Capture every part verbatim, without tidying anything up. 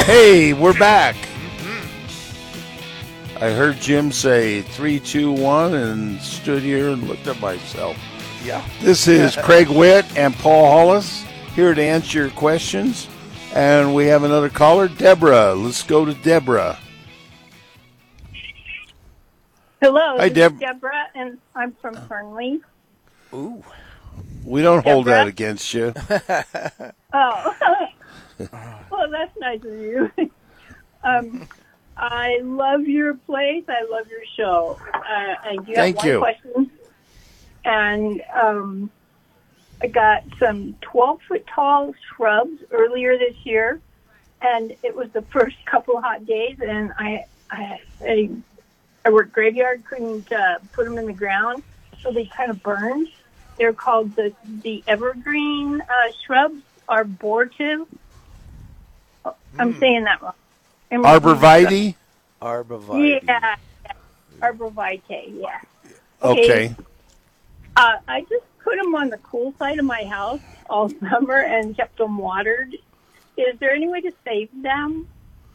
Hey, we're back. I heard Jim say three, two, one, and stood here and looked at myself. Yeah. This is Craig Witt and Paul Hollis here to answer your questions. And we have another caller, Deborah. Let's go to Deborah. Hello, Hi, this Deb- is Deborah, and I'm from Fernley. Ooh. We don't hold Deborah? that against you. Oh, well, that's nice of you. um, I love your place. I love your show. Uh, I do Thank have one you. question, and um, I got some twelve-foot tall shrubs earlier this year, and it was the first couple of hot days, and I I I, I worked graveyard, couldn't uh, put them in the ground, so they kind of burned. They're called the the evergreen uh, shrubs, arborvitae. Oh, I'm Mm. saying that wrong. Arborvitae? Arborvitae. Yeah, yeah. Arborvitae, yeah. Okay. Uh, I just put them on the cool side of my house all summer and kept them watered. Is there any way to save them?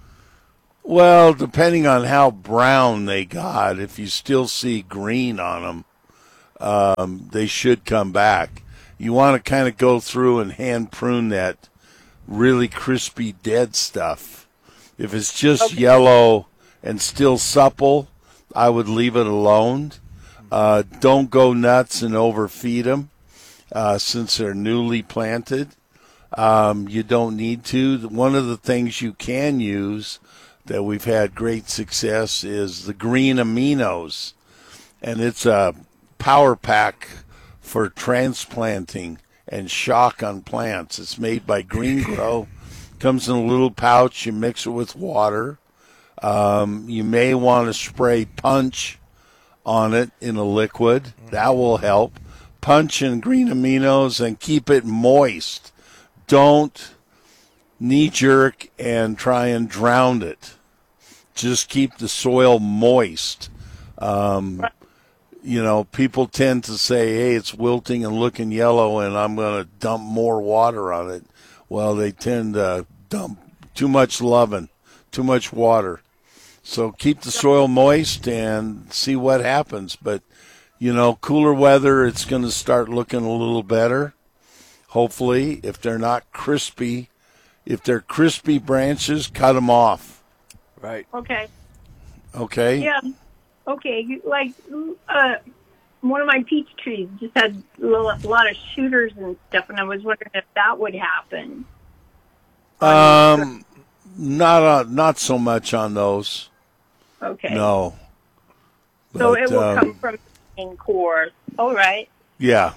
Well, depending on how brown they got, if you still see green on them, um, they should come back. You want to kind of go through and hand prune that really crispy dead stuff. If it's just Okay. yellow and still supple, I would leave it alone. Uh, don't go nuts and overfeed them uh, since they're newly planted. Um, you don't need to. One of the things you can use that we've had great success is the green aminos, and it's a power pack for transplanting and shock on plants. It's made by Green Grow. Comes in a little pouch. You mix it with water. Um, you may want to spray punch on it in a liquid. That will help. Punch and green aminos and keep it moist. Don't knee-jerk and try and drown it. Just keep the soil moist. Um, you know, people tend to say, hey, it's wilting and looking yellow and I'm going to dump more water on it. Well, they tend to dump too much loving, too much water. So keep the soil moist and see what happens. But, you know, cooler weather, it's going to start looking a little better. Hopefully, if they're not crispy, if they're crispy branches, cut them off. Right. Okay. Okay? Yeah. Okay. You, like, uh, one of my peach trees just had a, little, a lot of shooters and stuff, and I was wondering if that would happen. Um, not uh, not so much on those. Okay. No. So But, it will um, come from the main core. All right. Yeah.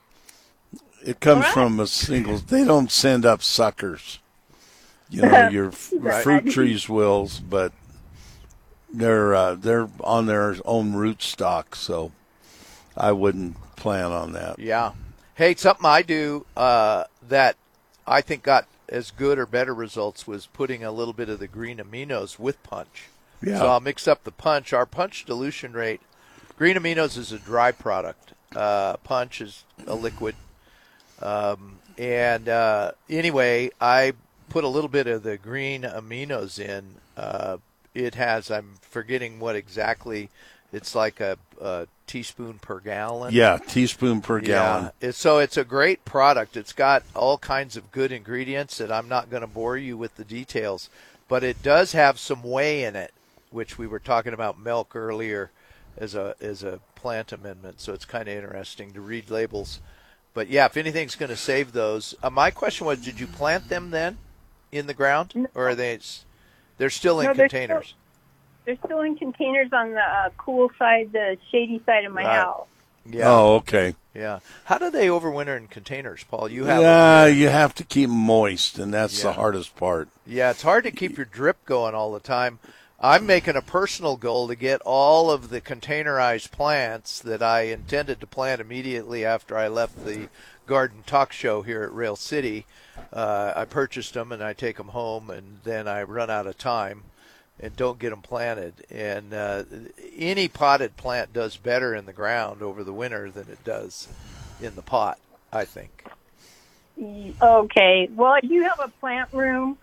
It comes All right. from a single. They don't send up suckers. You know, your f- Right. fruit trees will, but they're uh, they're on their own root stock, so I wouldn't plan on that. Yeah. Hey, something I do uh, that I think got as good or better results was putting a little bit of the green aminos with punch. Yeah. So I'll mix up the punch. Our punch dilution rate, green aminos is a dry product. Uh, punch is a liquid. Um, and uh, anyway, I put a little bit of the green aminos in. Uh, it has, I'm forgetting what exactly, it's like a, a teaspoon per gallon. Yeah, teaspoon per gallon. Yeah. It's, so it's a great product. It's got all kinds of good ingredients that I'm not going to bore you with the details, but it does have some whey in it, which we were talking about milk earlier as a as a plant amendment. So it's kind of interesting to read labels. But yeah, if anything's going to save those, uh, my question was, did you plant them then in the ground, No. or are they? They're still in No, they're containers. still- They're still in containers on the uh, cool side, the shady side of my Right. house. Yeah. Oh, okay. Yeah. How do they overwinter in containers, Paul? You have. Yeah, you have to keep 'em moist, and that's Yeah. the hardest part. Yeah, it's hard to keep your drip going all the time. I'm making a personal goal to get all of the containerized plants that I intended to plant immediately after I left the garden talk show here at Rail City. Uh, I purchased them and I take them home, and then I run out of time and don't get them planted. And uh, any potted plant does better in the ground over the winter than it does in the pot, I think. Okay. Well, I do have a plant room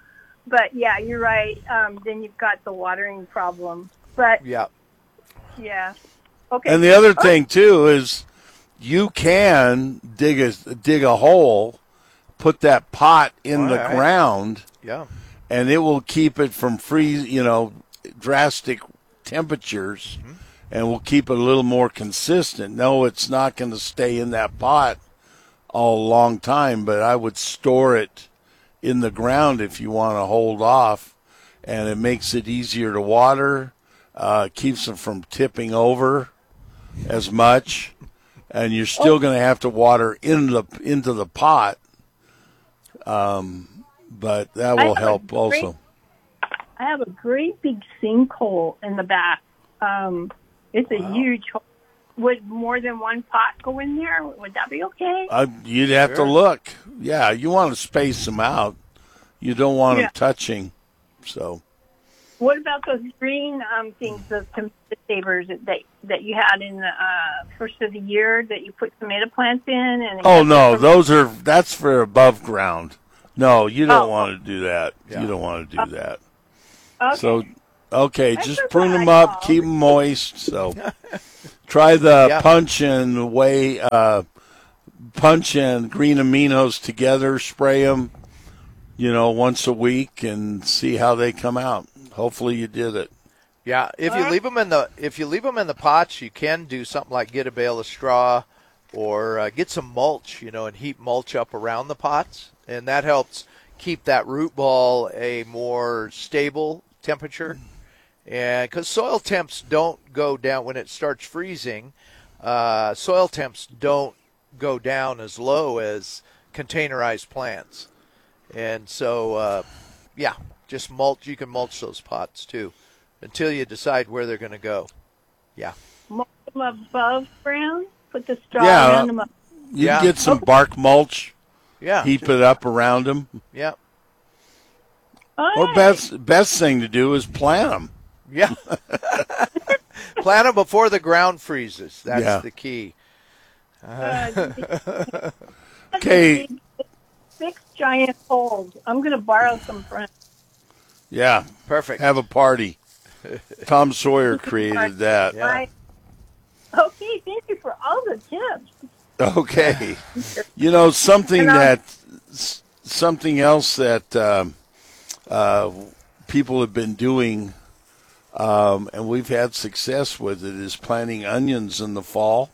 but yeah, you're right. Um, then you've got the watering problem. But Yeah. yeah, okay. And the other thing too is you can dig a dig a hole, put that pot in All the right. ground, Yeah. and it will keep it from freeze, you know, drastic temperatures, Mm-hmm. and will keep it a little more consistent. No, it's not going to stay in that pot all a long time, but I would store it in the ground if you want to hold off, and it makes it easier to water, uh, keeps it from tipping over as much, and you're still going to have to water in the into the pot, um, but that I will have a help great- also. I have a great big sinkhole in the back. Um, it's a huge hole. Would more than one pot go in there? Would that be okay? Uh, you'd have Sure. to look. Yeah, you want to space them out. You don't want Yeah. them touching. So What about those green um, things, those tomato savers that that, that you had in the uh, first of the year that you put tomato plants in? And oh no, those are that's for above ground. No, you don't Oh. want to do that. Yeah. You don't want to do that. okay. So okay, That's just what prune I them up, call. keep them moist. So try the Yeah. punch and way uh, punch and green aminos together. Spray them, you know, once a week and see how they come out. Hopefully you did it. Yeah, if you Alright. leave them in the if you leave them in the pots, you can do something like get a bale of straw, or uh, get some mulch, you know, and heap mulch up around the pots, and that helps keep that root ball a more stable temperature. And because soil temps don't go down when it starts freezing, uh, soil temps don't go down as low as containerized plants, and so uh, yeah, just mulch. You can mulch those pots too, until you decide where they're going to go. Yeah. Mulch them above ground. Put the straw Yeah. around them up. You Yeah. can get some bark mulch, Yeah. heap it up around them. Yeah. All Or right. best best thing to do is plant them. Yeah. Plant them before the ground freezes. That's Yeah. the key. Uh, Okay. Six giant holes. I'm going to borrow some friends. Yeah, Perfect. have a party. Tom Sawyer created that. Yeah. Right. Okay, thank you for all the tips. Okay. You know, something And, uh, that s- something else that um, uh, people have been doing, um, and we've had success with it, is planting onions in the fall.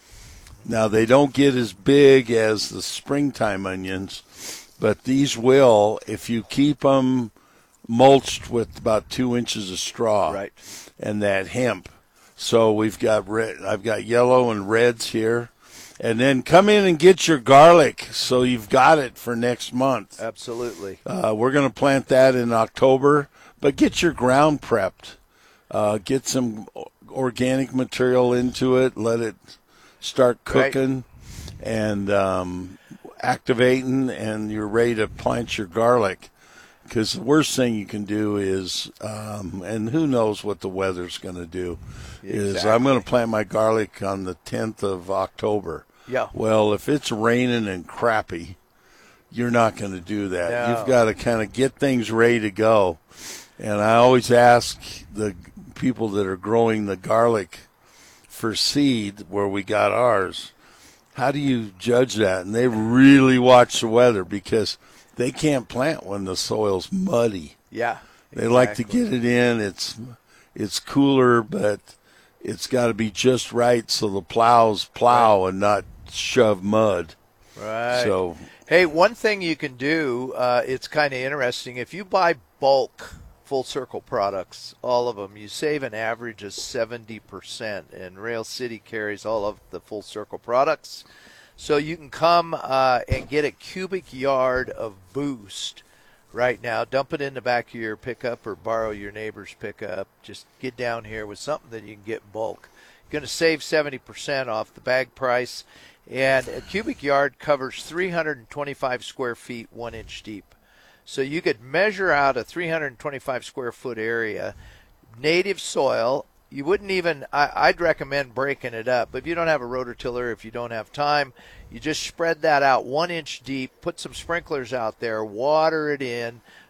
Now, they don't get as big as the springtime onions, but these will if you keep them mulched with about two inches of straw Right. and that hemp. So we've got red, I've got yellow and reds here. And then come in and get your garlic so you've got it for next month. Absolutely. Uh, we're going to plant that in October, but get your ground prepped. Uh, get some o- organic material into it. Let it start Right. cooking and um, activating, and you're ready to plant your garlic. Because the worst thing you can do is, um, and who knows what the weather's going to do, is Exactly. I'm going to plant my garlic on the tenth of October. Yeah. Well, if it's raining and crappy, you're not going to do that. No. You've got to kind of get things ready to go. And I always ask the people that are growing the garlic for seed, where we got ours, how do you judge that? And they really watch the weather, because they can't plant when the soil's muddy. Yeah. They like to exactly. get it in. It's it's cooler, but it's got to be just right so the plows plow and not shove mud. Right. So Hey, one thing you can do, uh, it's kind of interesting. If you buy bulk Full Circle products, all of them, you save an average of seventy percent. And Rail City carries all of the Full Circle products. So you can come uh, and get a cubic yard of Boost right now. Dump it in the back of your pickup or borrow your neighbor's pickup. Just get down here with something that you can get bulk. You're going to save seventy percent off the bag price. And a cubic yard covers three hundred twenty-five square feet, one inch deep. So you could measure out a three hundred twenty-five square foot area, native soil. You wouldn't even, I, I'd recommend breaking it up. But if you don't have a rototiller, if you don't have time, you just spread that out one inch deep, put some sprinklers out there, water it in,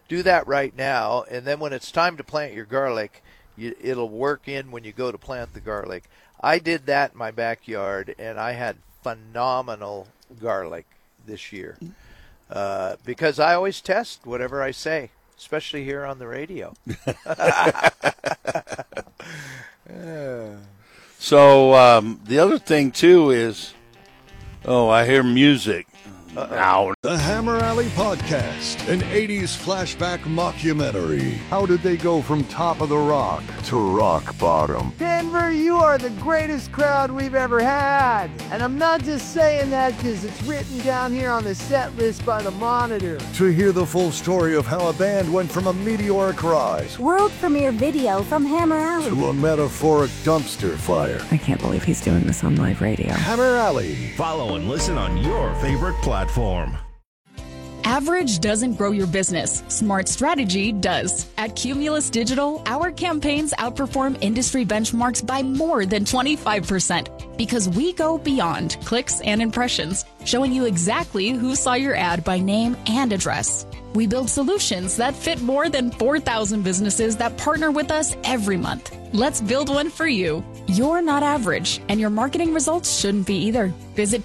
do that right now, and then when it's time to plant your garlic, you, it'll work in when you go to plant the garlic. I did that in my backyard, and I had phenomenal garlic this year uh, because I always test whatever I say, especially here on the radio. So um, the other thing, too, is, oh, I hear music. Now. The Hammer Alley Podcast, an eighties flashback mockumentary. How did they go from top of the rock to rock bottom? Denver, you are the greatest crowd we've ever had. And I'm not just saying that because it's written down here on the set list by the Monitor. To hear the full story of how a band went from a meteoric rise, world premiere video from Hammer Alley, to a metaphoric dumpster fire. I can't believe he's doing this on live radio. Hammer Alley. Follow and listen on your favorite platform. Average doesn't grow your business. Smart strategy does. At Cumulus Digital, our campaigns outperform industry benchmarks by more than twenty-five percent because we go beyond clicks and impressions, showing you exactly who saw your ad by name and address. We build solutions that fit more than four thousand businesses that partner with us every month. Let's build one for you. You're not average, and your marketing results shouldn't be either. Visit